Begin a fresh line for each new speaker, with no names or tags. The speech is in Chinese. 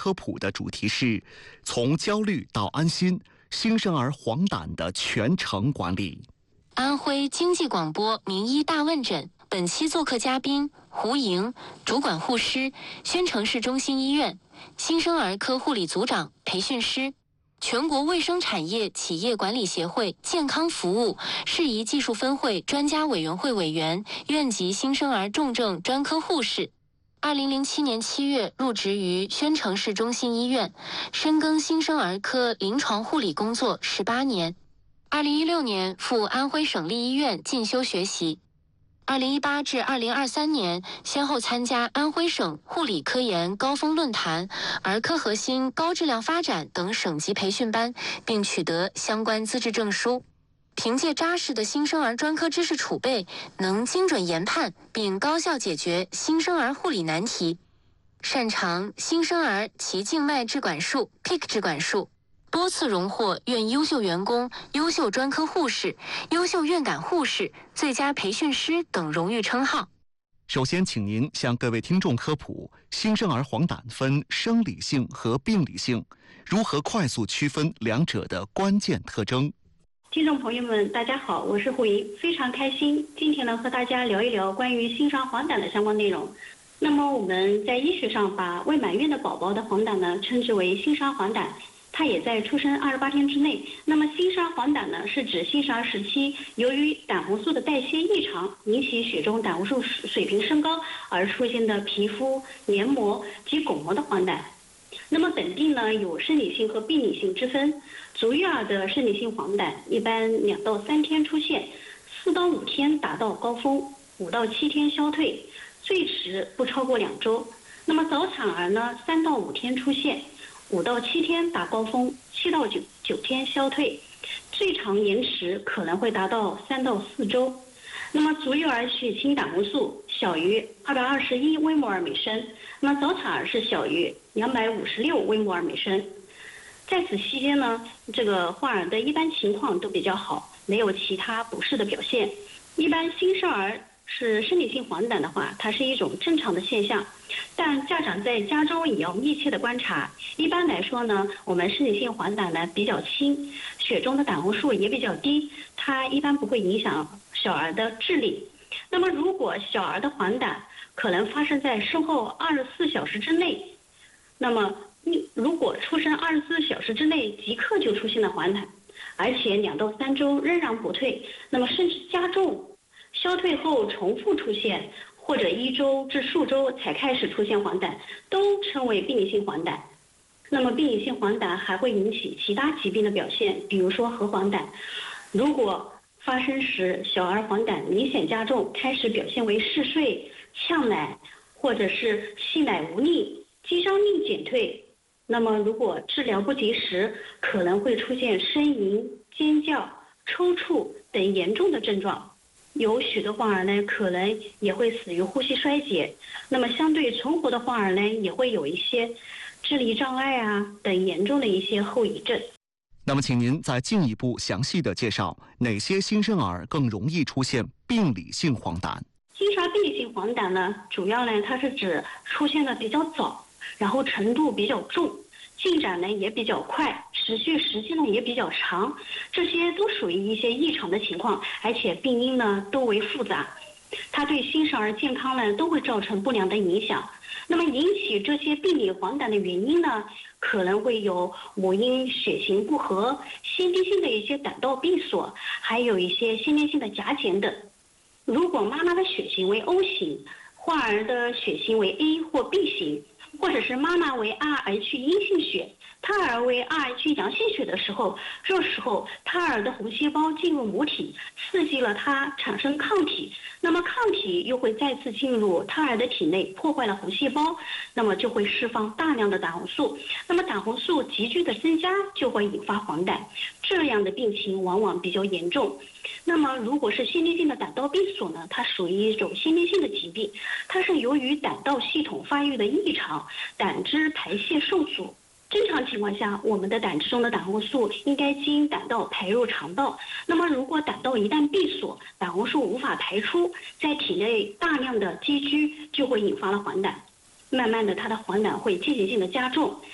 科普的主题是从焦虑到安心，新生儿黄疸的全程管理。
安徽经济广播名医大问诊，本期做客嘉宾胡莹，主管护师，宣城市中心医院新生儿科护理组长、培训师，全国卫生产业企业管理协会健康服务适宜技术分会专家委员会委员，院级新生儿重症专科护士。2007年7月入职于宣城市中心医院，深耕新生儿科临床护理工作18年。2016年赴安徽省立医院进修学习。2018至2023年，先后参加安徽省护理科研高峰论坛、儿科核心高质量发展等省级培训班，并取得相关资质证书。凭借扎实的新生儿专科知识储备，能精准研判并高效解决新生儿护理难题，擅长新生儿脐静脉置管术、PICC 置管术，多次荣获院优秀员工、优秀专科护士、优秀院感护士、最佳培训师等荣誉称号。
首先，请您向各位听众科普新生儿黄疸分生理性和病理性，如何快速区分两者的关键特征。
听众朋友们，大家好，我是胡莹，非常开心今天呢和大家聊一聊关于新生儿黄疸的相关内容。那么我们在医学上把未满月的宝宝的黄疸呢称之为新生儿黄疸，它也在出生28天之内。那么新生儿黄疸呢是指新生儿时期由于胆红素的代谢异常引起血中胆红素水平升高而出现的皮肤、黏膜及巩膜的黄疸。那么本病呢有生理性和病理性之分，足月儿的生理性黄疸一般2到3天出现，4到5天达到高峰，5到7天消退，最迟不超过2周。那么早产儿呢3到5天出现，5到7天达高峰，7到9天消退，最长延迟可能会达到3到4周。那么足月儿血清胆红素小于221微摩尔每升，那么早产儿是小于256微摩尔每升。在此期间呢，这个患儿的一般情况都比较好，没有其他不适的表现。一般新生儿是生理性黄疸的话，它是一种正常的现象，但家长在家中也要密切的观察。一般来说呢，我们生理性黄疸呢比较轻，血中的胆红素也比较低，它一般不会影响小儿的智力。那么如果小儿的黄疸可能发生在生后24小时之内，那么如果出生24小时之内即刻就出现了黄疸，而且2到3周仍然不退，那么甚至加重，消退后重复出现，或者1周至数周才开始出现黄疸，都称为病理性黄疸。那么病理性黄疸还会引起其他疾病的表现，比如说核黄疸。如果发生时小儿黄疸明显加重，开始表现为嗜睡、呛奶，或者是吸奶无力、肌张力减退，那么如果治疗不及时，可能会出现呻吟、尖叫、抽搐等严重的症状。有许多患儿呢，可能也会死于呼吸衰竭。那么相对存活的患儿呢，也会有一些智力障碍等严重的一些后遗症。
那么请您再进一步详细的介绍哪些新生儿更容易出现病理性黄疸。
新生儿病理性黄疸呢，主要呢它是指出现的比较早，然后程度比较重，进展呢也比较快，持续时间呢也比较长，这些都属于一些异常的情况，而且病因呢都为复杂，它对新生儿健康呢都会造成不良的影响。那么引起这些病理黄疸的原因呢，可能会有母婴血型不和、先天性的一些胆道闭锁，还有一些先天性的甲减等。如果妈妈的血型为 O 型，患儿的血型为 A 或 B 型，或者是妈妈为 Rh 阴性血，胎儿为 Rh 阳性血的时候，这时候胎儿的红细胞进入母体，刺激了它产生抗体，那么抗体又会再次进入胎儿的体内，破坏了红细胞，那么就会释放大量的胆红素，那么胆红素急剧的增加就会引发黄疸，这样的病情往往比较严重。那么如果是先天性的胆道闭锁呢，它属于一种先天性的疾病，它是由于胆道系统发育的异常，胆汁排泄受阻。正常情况下，我们的胆汁中的胆红素应该经胆道排入肠道，那么如果胆道一旦闭锁，胆红素无法排出，在体内大量的积聚，就会引发了黄疸。慢慢的，它的黄疸会渐进性的加重，